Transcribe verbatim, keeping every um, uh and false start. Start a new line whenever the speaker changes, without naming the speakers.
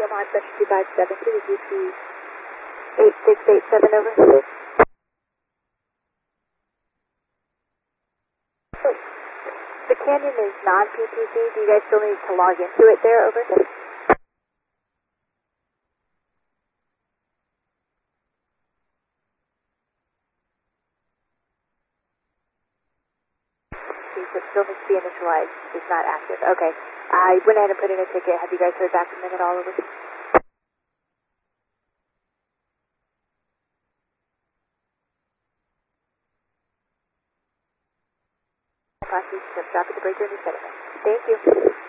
Omaha Express two five seven two, U P eight six eight seven, over. The Canyon is non-P T C. Do you guys still need to log into it there, over? It still needs to be initialized. It's not active. Okay. I went ahead and put in a ticket. Have you guys heard back from them at all, over? Process, just drop at the breaker and reset it. Thank you.